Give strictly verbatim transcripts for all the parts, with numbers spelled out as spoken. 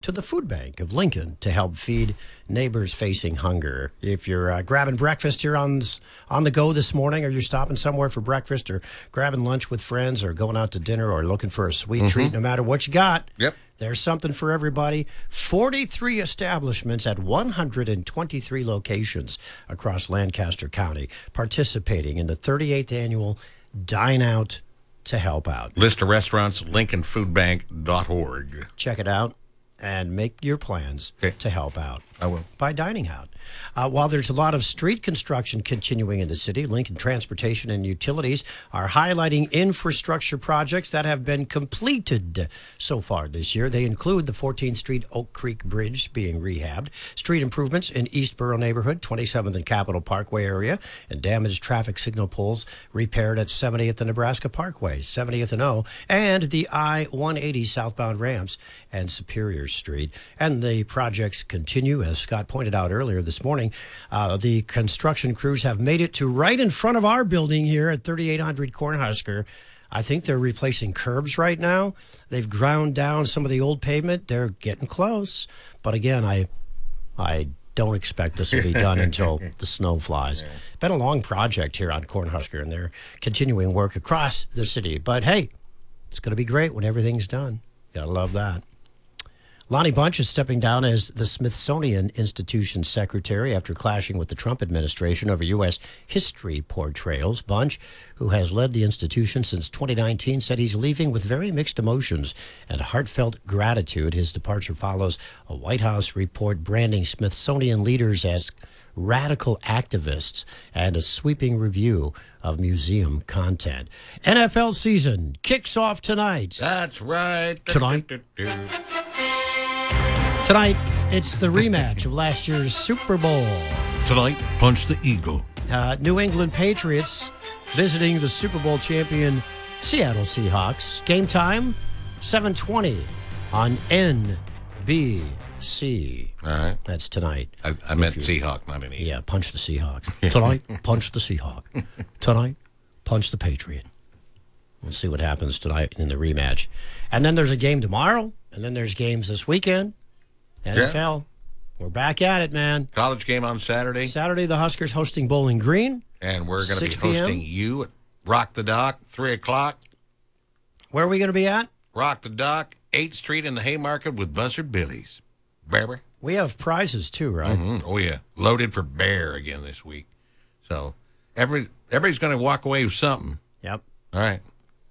to the Food Bank of Lincoln to help feed neighbors facing hunger. If you're uh, grabbing breakfast here on on the go this morning, or you're stopping somewhere for breakfast, or grabbing lunch with friends, or going out to dinner, or looking for a sweet mm-hmm. treat, no matter what you got, yep. there's something for everybody. forty-three establishments at one hundred twenty-three locations across Lancaster County participating in the thirty-eighth annual Dine Out to Help Out. List of restaurants, lincoln food bank dot org. Check it out and make your plans okay. to help out. I will. By dining out. Uh, while there's a lot of street construction continuing in the city, Lincoln Transportation and Utilities are highlighting infrastructure projects that have been completed so far this year. They include the fourteenth Street Oak Creek Bridge being rehabbed, street improvements in Eastboro neighborhood, twenty-seventh and Capitol Parkway area, and damaged traffic signal poles repaired at seventieth and Nebraska Parkway, seventieth and O, and the I one eighty southbound ramps and Superior Street. And the projects continue, as Scott pointed out earlier this morning. Uh, the construction crews have made it to right in front of our building here at thirty-eight hundred Cornhusker. I think they're replacing curbs right now. They've ground down some of the old pavement. They're getting close. But again, I I don't expect this will be done until the snow flies. Yeah. Been a long project here on Cornhusker, and they're continuing work across the city. But hey, it's going to be great when everything's done. Gotta love that. Lonnie Bunch is stepping down as the Smithsonian Institution secretary after clashing with the Trump administration over U S history portrayals. Bunch, who has led the institution since twenty nineteen, said he's leaving with very mixed emotions and heartfelt gratitude. His departure follows a White House report branding Smithsonian leaders as radical activists and a sweeping review of museum content. N F L season kicks off tonight. That's right. Tonight. Tonight, it's the rematch of last year's Super Bowl. Tonight, punch the Eagle. Uh, New England Patriots visiting the Super Bowl champion Seattle Seahawks. Game time, seven twenty on N B C. All right. That's tonight. I, I meant Seahawk, not an Eagle. Yeah, punch the Seahawks. Tonight, punch the Seahawk. Tonight, punch the Patriot. We'll see what happens tonight in the rematch. And then there's a game tomorrow, and then there's games this weekend. N F L. Yeah. We're back at it, man. College game on Saturday. Saturday, the Huskers hosting Bowling Green. And we're going to be hosting you at Rock the Dock, three o'clock. Where are we going to be at? Rock the Dock, eighth Street in the Haymarket with Buzzard Billy's. Bear. We have prizes, too, right? Mm-hmm. Oh, yeah. Loaded for bear again this week. So every everybody's going to walk away with something. Yep. All right.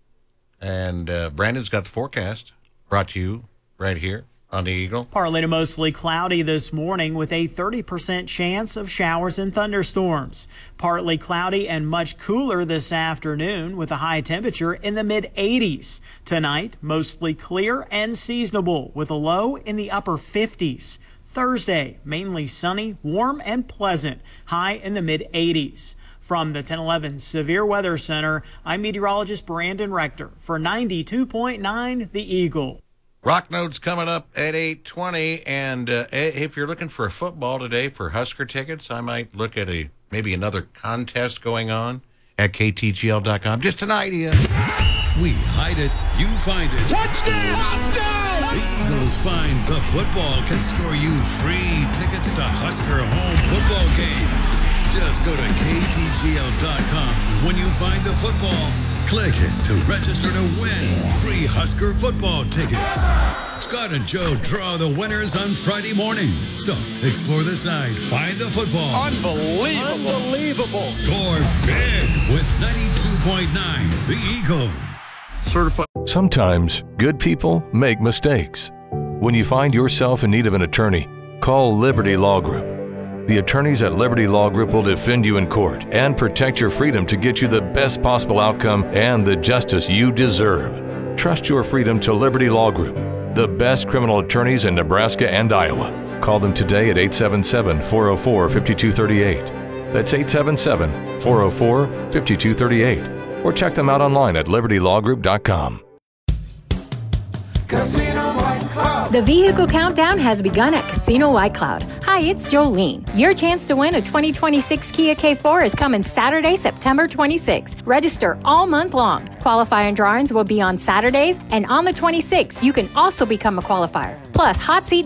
And uh, Brandon's got the forecast brought to you right here on the Eagle. Partly to mostly cloudy this morning with a thirty percent chance of showers and thunderstorms. Partly cloudy and much cooler this afternoon with a high temperature in the mid eighties. Tonight, mostly clear and seasonable with a low in the upper fifties. Thursday, mainly sunny, warm and pleasant, high in the mid eighties. From the ten eleven Severe Weather Center, I'm meteorologist Brandon Rector for ninety-two point nine The Eagle. Rocknode's coming up at eight twenty, and uh, if you're looking for a football today for Husker tickets, I might look at a maybe another contest going on at K T G L dot com. Just an idea. We hide it, you find it. Touchdown! Touchdown! The Eagles Find the Football can score you free tickets to Husker home football games. Just go to K T G L dot com. When you find the football, click it to register to win free Husker football tickets. Scott and Joe draw the winners on Friday morning. So explore the site, find the football. Unbelievable. Unbelievable. Score big with ninety-two point nine The Eagle. Certified. Sometimes good people make mistakes. When you find yourself in need of an attorney, call Liberty Law Group. The attorneys at Liberty Law Group will defend you in court and protect your freedom to get you the best possible outcome and the justice you deserve. Trust your freedom to Liberty Law Group, the best criminal attorneys in Nebraska and Iowa. Call them today at eight seven seven, four oh four, five two three eight. That's eight seven seven, four oh four, five two three eight. Or check them out online at liberty law group dot com. Casino White Cloud. The vehicle countdown has begun at Casino White Cloud. Hi, it's Jolene. Your chance to win a twenty twenty-six Kia K four is coming Saturday, September twenty-sixth. Register all month long. Qualifying drawings will be on Saturdays, and on the twenty-sixth, you can also become a qualifier. Plus, hot seat